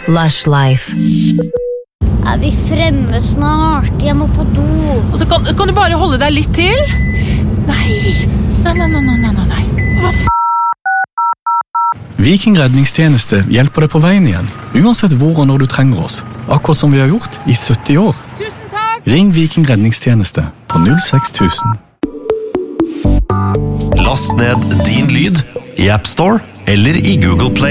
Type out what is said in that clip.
Lush Life. Vi fremme snart? Jeg må på do. Og så kan du bare holde deg litt til? Nei. Hva Viking redningstjeneste hjelper deg på veien igjen, uansett hvor og når du trenger oss. Akkurat som vi har gjort i 70 år. Tusen takk! Ring Viking redningstjeneste på 06000. Last ned Din Lyd i App Store eller i Google Play.